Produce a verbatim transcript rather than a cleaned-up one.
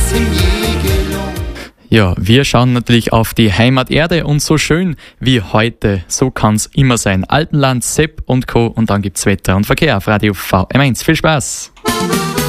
es ihm je gelungen. Ja, wir schauen natürlich auf die Heimaterde und so schön wie heute, so kann's immer sein. Altenland, Sepp und Co. Und dann gibt's Wetter und Verkehr auf Radio V M eins. Viel Spaß!